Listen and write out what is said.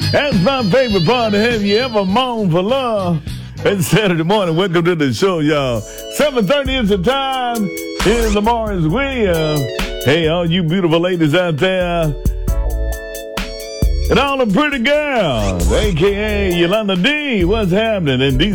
That's my favorite part. Have you ever moaned for love? It's Saturday morning. Welcome to the show, y'all. 7:30 is the time. Here's Morris Williams. Hey, all you beautiful ladies out there. And all the pretty girls, a.k.a. Yolanda D. What's happening? And these